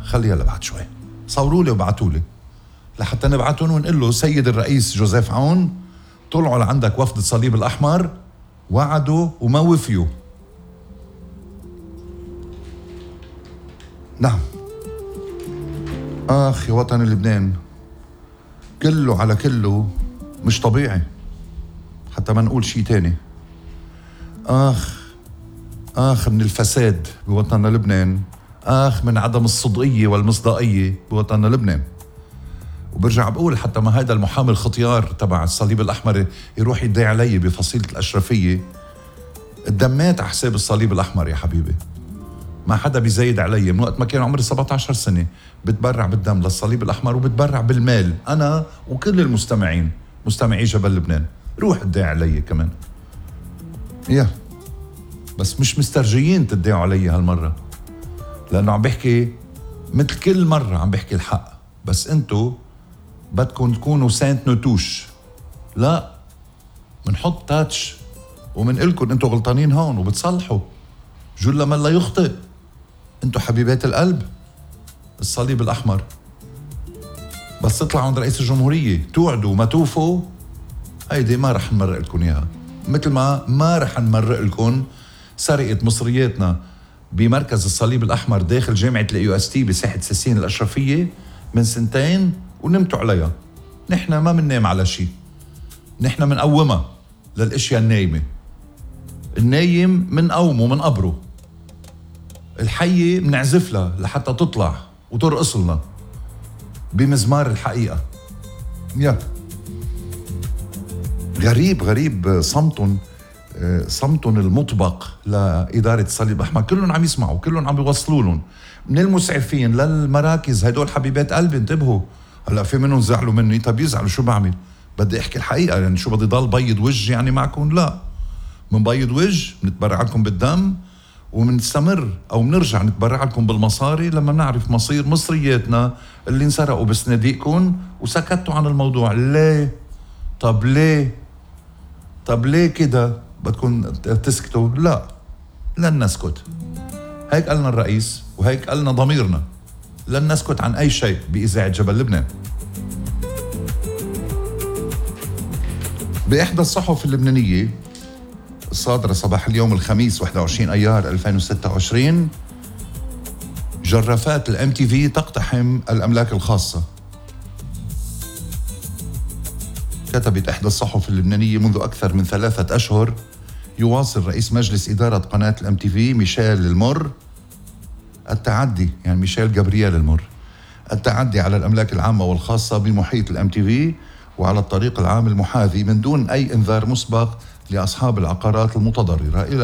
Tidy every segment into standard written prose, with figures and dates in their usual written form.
خليها لبعد شوي. صوروا لي وبعتوا لي لحتى نبعتهم ونقول له سيد الرئيس جوزيف عون طلعوا لعندك وفد الصليب الأحمر وعدوا وما وفيوا. نعم. آخ يا وطن لبنان، كله على كله مش طبيعي، حتى ما نقول شي تاني. آخ من الفساد بوطننا لبنان، آخ من عدم الصدقية والمصداقية بوطننا لبنان. وبرجع بقول حتى ما هذا المحامي الختيار تبع الصليب الأحمر يروح يدعي علي بفصيلة الأشرفية، الدمات على حساب الصليب الأحمر يا حبيبي. ما حدا بيزايد علي. من وقت ما كان عمري 17 سنة بتبرع بالدم للصليب الأحمر وبتبرع بالمال، أنا وكل المستمعين مستمعي جبل لبنان. روح ادعي علي كمان بس مش مسترجيين تدعوا علي هالمرة، لأنه عم بحكي مثل كل مرة عم بحكي الحق، بس انتو بدكم تكونوا سانت نوتوش. لا، منحط تاتش ومنقلكم انتو غلطانين هون وبتصلحوا. جل من لا يخطئ. انتو حبيبات القلب الصليب الأحمر، بس تطلعوا عند رئيس الجمهورية توعدوا وما توفوا، هيدي ما رح نمرق لكم اياها. مثل ما رح نمرق لكم سرقة مصرياتنا بمركز الصليب الأحمر داخل جامعة الUST بساحة ساسين الأشرفية من 2 سنين ونمتوا عليها. نحن ما مننام على شيء، نحن منقومها للأشياء النايمة. النايم منقومه من قبره، الحية منعزف لها لحتى تطلع وترقص لنا بمزمار الحقيقة. غريب صمتهم المطبق لإدارة الصليب الأحمر. كلهم عم يسمعوا، كلهم عم بيوصلوا لهم من المسعفين للمراكز. هدول حبيبات قلبي، انتبهوا. هلا في منهم زعلوا مني، طب يزعلوا شو بعمل؟ بدي احكي الحقيقة. يعني شو بدي ضل بيض وجه يعني معكم؟ لا، من بيض وجه بنتبرع لكم بالدم ومنستمر او بنرجع نتبرع لكم بالمصاري لما نعرف مصير مصرياتنا اللي انسرقوا بصناديقكم وسكتوا عن الموضوع. ليه؟ طب ليه كده بدكم تسكتوا؟ لا، لن نسكت. هيك قالنا الرئيس وهيك قالنا ضميرنا، لن نسكت عن أي شيء بإذاعة جبل لبنان. بإحدى الصحف اللبنانية الصادرة صباح اليوم الخميس 21 أيار 2026، جرافات الMTV تقتحم الأملاك الخاصة. كتبت إحدى الصحف اللبنانية منذ أكثر من 3 أشهر يواصل رئيس مجلس إدارة قناة الMTV ميشيل المر التعدي، يعني ميشيل جابرييل المر، التعدي على الأملاك العامة والخاصة بمحيط الMTV وعلى الطريق العام المحاذي من دون أي إنذار مسبق لأصحاب العقارات المتضررة. إلى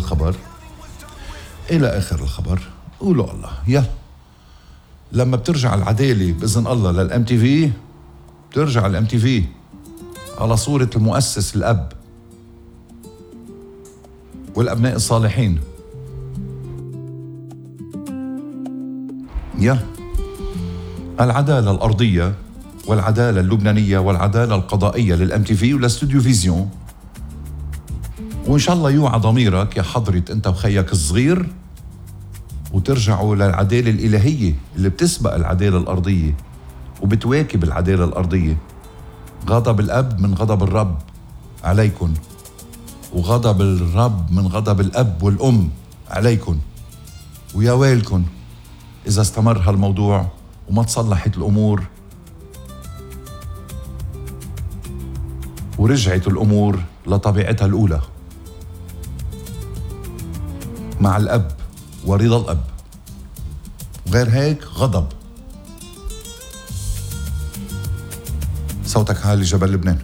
آخر الخبر. قولوا الله. لما بترجع العدالة بإذن الله للMTV، بترجع الMTV على صورة المؤسس الأب والأبناء الصالحين. العدالة الأرضية والعدالة اللبنانية والعدالة القضائية للMTV ولستوديو فيزيون. وإن شاء الله يوعى ضميرك يا حضرة أنت وخيك الصغير وترجعوا للعدالة الإلهية اللي بتسبق العدالة الأرضية وبتواكب العدالة الأرضية. غضب الأب من غضب الرب عليكم، وغضب الرب من غضب الأب والأم عليكم. ويا ويلكم إذا استمر هالموضوع وما تصلحت الأمور ورجعت الأمور لطبيعتها الأولى مع الأب ورضا الأب. غير هيك غضب. صوتك عالي جبل لبنان.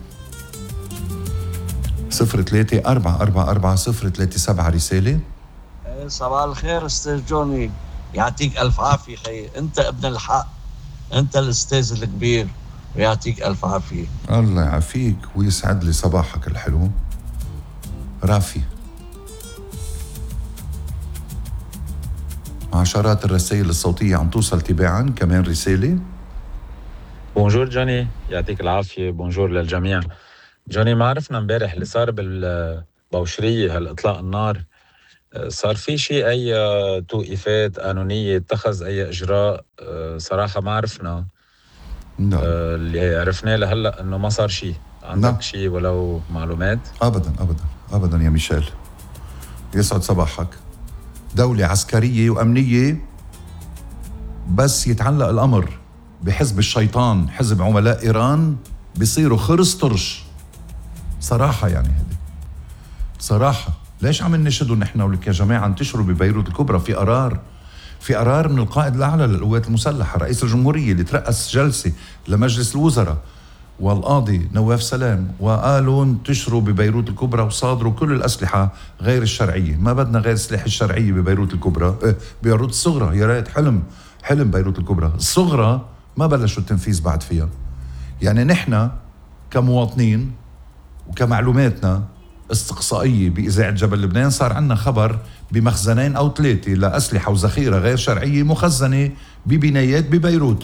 03-444-037 رسالة. صباح الخير أستاذ جوني، يعطيك ألف عافية خي. أنت ابن الحق، أنت الأستاذ الكبير، ويعطيك ألف عافية. الله يعافيك ويسعد لي صباحك الحلو رافي. عشرات الرسائل الصوتية عم توصل تباعا. كمان رسالة. بونجور جوني، يعطيك العافية. بونجور للجميع. جوني، ما عرفنا امبارح اللي صار بالبوشرية هالإطلاق النار صار في شيء أي توقيفات قانونية اتخذ أي إجراء؟ صراحة ما عرفنا. لا اللي عرفناه لهلأ إنه ما صار شيء. لا عندك شيء ولو معلومات؟ أبدا أبدا أبدا يا ميشيل، يسعد صباحك. دولة عسكرية وأمنية، بس يتعلق الأمر بحزب الشيطان، حزب عملاء إيران، بيصيروا خرس طرش. صراحة يعني هذه صراحة. ليش عم ننشدوا نحن ولك يا جماعة انتشروا ببيروت الكبرى؟ في قرار من القائد الأعلى للقوات المسلحة رئيس الجمهورية اللي ترأس جلسة لمجلس الوزراء والقاضي نواف سلام، وقالوا انتشروا ببيروت الكبرى وصادروا كل الأسلحة غير الشرعية. ما بدنا غير السلاح الشرعية ببيروت الكبرى، بيروت الصغرى. يا ريت حلم بيروت الكبرى. الصغرى ما بلشوا التنفيذ بعد فيها. يعني نحن كمواطنين وكمعلوماتنا استقصائية بإذاعة جبل لبنان صار عندنا خبر بمخزنين أو 3 لأسلحة وذخيرة غير شرعية مخزنة ببنايات ببيروت.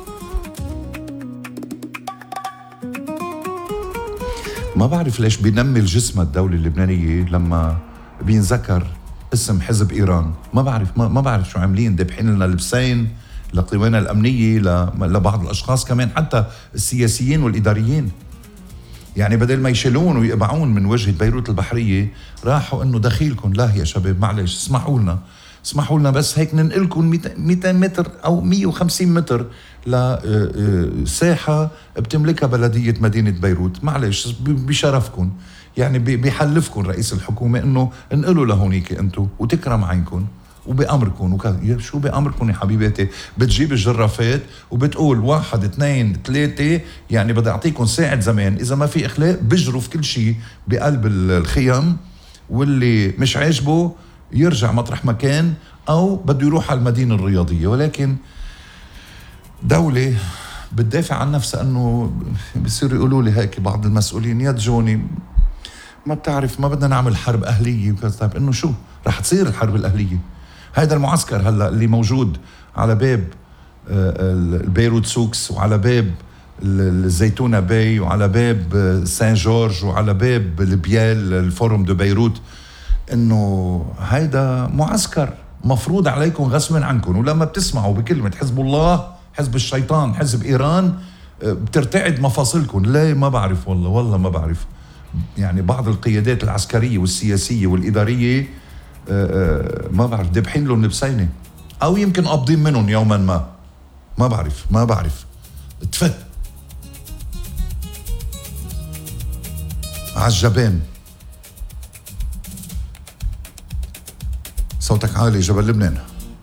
ما بعرف ليش بينمي الجسم الدولة اللبنانية لما بينذكر اسم حزب إيران. ما بعرف شو عاملين، دبحين لنا لبسين لقوانا الأمنية لبعض الأشخاص كمان، حتى السياسيين والإداريين. يعني بدل ما يشيلون ويقبعون من وجهة بيروت البحرية راحوا انه دخيلكم. لا يا شباب معلش، اسمحوا لنا بس هيك ننقلكم 200 متر او 150 متر لساحة بتملكها بلدية مدينة بيروت. معلش بشرفكم، يعني بيحلفكم رئيس الحكومة انه انقلوا لهونيك انتم وتكرم عينكم وبأمركم. شو بأمركم يا حبيباتي؟ بتجيب الجرافات وبتقول 1 2 3، يعني بدي أعطيكم ساعة زمان. إذا ما في إخلاق بجروا في كل شيء بقلب الخيام، واللي مش عاجبه يرجع مطرح مكان أو بده يروح على المدينة الرياضية. ولكن دولة بتدافع عن نفسها. أنه بصير يقولوا لي هيك بعض المسؤولين، يا جوني ما بتعرف ما بدنا نعمل حرب أهلية وكذا. طيب إنه شو رح تصير الحرب الأهلية؟ هذا المعسكر هلا اللي موجود على باب البيروت سوكس، وعلى باب الزيتونة باي، وعلى باب سان جورج، وعلى باب البيال الفورم دو بيروت، انه هيدا معسكر مفروض عليكم غصبا عنكم. ولما بتسمعوا بكلمة حزب الله، حزب الشيطان، حزب إيران، بترتعد مفاصلكم. لا ما بعرف والله ما بعرف. يعني بعض القيادات العسكرية والسياسية والإدارية ما بعرف دبحين لهم لبسينة، أو يمكن قابضين منهم يوما ما. ما بعرف. تفت عالجبان. صوتك عالي جبل لبنان.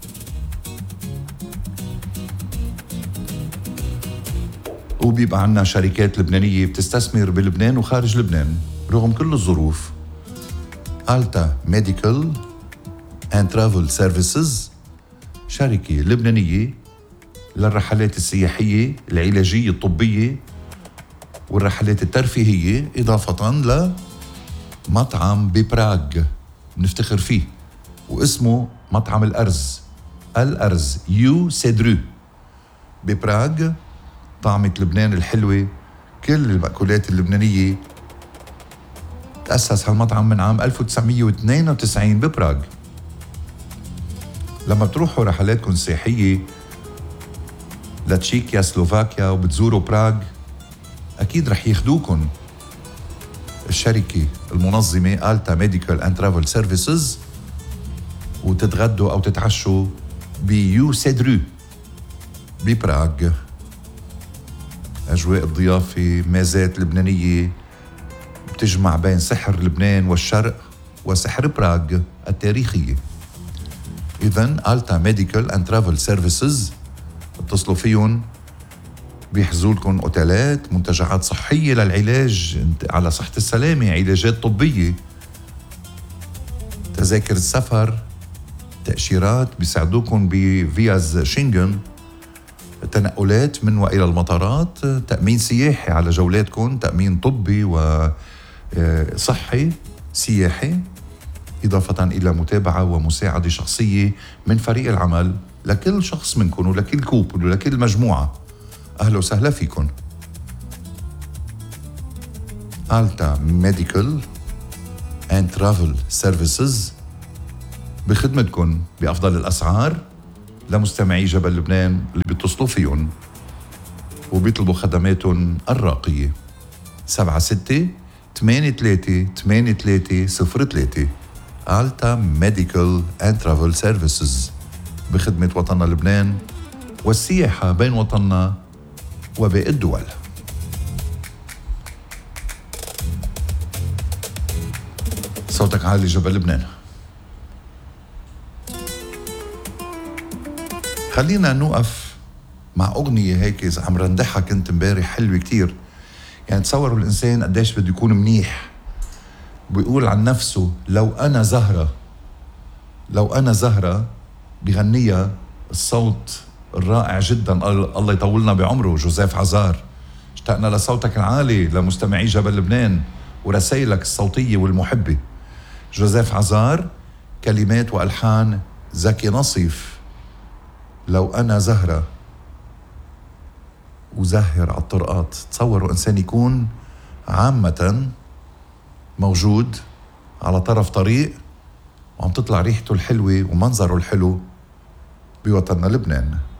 وبيبقى عنا شركات لبنانية بتستثمر بلبنان وخارج لبنان رغم كل الظروف. ألتا ميديكال اند ترافل سيرفيسز، شركة لبنانية للرحلات السياحية العلاجية الطبية والرحلات الترفيهية، إضافة لمطعم ببراغ نفتخر فيه واسمه مطعم الأرز يو سيدرو ببراغ. طعمة لبنان الحلوة، كل المأكولات اللبنانية. تأسس هالمطعم من عام 1992 ببراغ. لما بتروحوا رحلاتكم السياحية لتشيكيا سلوفاكيا وبتزوروا براغ، أكيد رح ياخدوكم الشركة المنظمة ألتا ميديكال اند ترافل سيرفيسز وتتغدوا أو تتعشوا بيو سيدرو ببراغ. أجواء الضيافة، مازات لبنانية بتجمع بين سحر لبنان والشرق وسحر براغ التاريخية. إذن ألتا ميديكال اند ترافل سيرفيسز اتصلوا فيهم بيحجزوا لكم أوتيلات، منتجعات صحية للعلاج على صحة السلامة، علاجات طبية، تذاكر السفر، تأشيرات، بيساعدوكم بفيز شنغن، تنقلات من وإلى المطارات، تأمين سياحي على جولاتكم، تأمين طبي وصحي سياحي، إضافة إلى متابعة ومساعدة شخصية من فريق العمل لكل شخص منكم ولكل كوبل ولكل مجموعة. أهلا وسهلا فيكم. ألتا ميديكال اند ترافل سيرفيسز بخدمتكم بأفضل الأسعار لمستمعي جبل لبنان اللي بيتصلوا فيهم وبيطلبوا خدماتهم الراقية. 76-83-8303 ألتا ميديكال أند ترافل سيرفيسز بخدمة وطننا لبنان والسياحة بين وطننا وباقي الدول. صوتك عالي جبل لبنان. خلينا نوقف مع أغنية هيك إذا عم رندحها كنت امبارح حلوة كتير. يعني تصوروا الإنسان قديش بده يكون منيح بيقول عن نفسه لو أنا زهرة بغنية الصوت الرائع جدا الله يطولنا بعمره جوزيف عزار. اشتقنا لصوتك العالي لمستمعي جبل لبنان ورسائلك الصوتية والمحبة. جوزيف عزار، كلمات وألحان زكي نصيف. لو أنا زهرة وزهر على الطرقات. تصوروا إنسان يكون عامة موجود على طرف طريق وعم تطلع ريحته الحلوة ومنظره الحلو بوطننا لبنان.